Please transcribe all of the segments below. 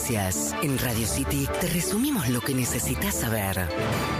noticias. En Radio City te resumimos lo que necesitas saber.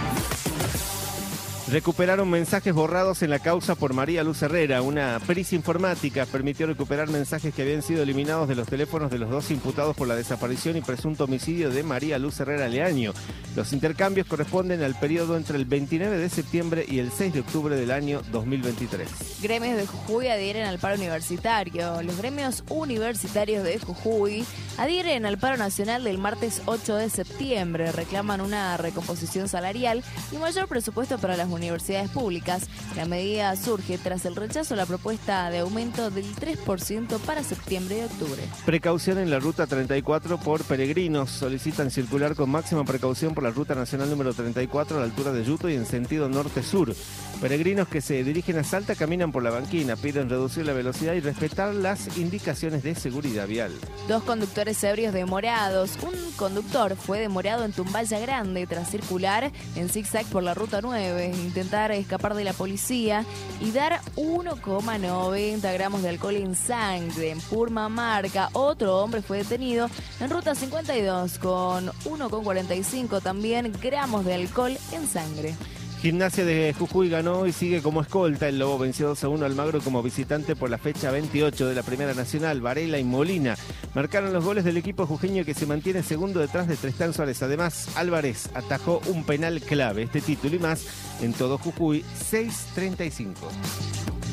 Recuperaron mensajes borrados en la causa por María Luz Herrera. Una pericia informática permitió recuperar mensajes que habían sido eliminados de los teléfonos de los dos imputados por la desaparición y presunto homicidio de María Luz Herrera Leaño. Los intercambios corresponden al periodo entre el 29 de septiembre y el 6 de octubre del año 2023. Gremios de Jujuy adhieren al paro universitario. Los gremios universitarios de Jujuy adhieren al paro nacional del martes 8 de septiembre. Reclaman una recomposición salarial y mayor presupuesto para las universidades públicas. La medida surge tras el rechazo a la propuesta de aumento del 3% para septiembre y octubre. Precaución en la ruta 34 por peregrinos. Solicitan circular con máxima precaución por la ruta nacional número 34 a la altura de Yuto y en sentido norte-sur. Peregrinos que se dirigen a Salta caminan por la banquina, piden reducir la velocidad y respetar las indicaciones de seguridad vial. 2 conductores ebrios demorados. Un conductor fue demorado en Tumbaya Grande tras circular en zigzag por la ruta 9, intentar escapar de la policía y dar 1,90 gramos de alcohol en sangre. En Purmamarca, otro hombre fue detenido en ruta 52 con 1,45 también gramos de alcohol en sangre. Gimnasia de Jujuy ganó y sigue como escolta. El Lobo venció 2-1 al Magro como visitante por la fecha 28 de la Primera Nacional. Varela y Molina marcaron los goles del equipo jujeño que se mantiene segundo detrás de Tristán Suárez. Además, Álvarez atajó un penal clave. Este título y más en todo Jujuy, 6:35.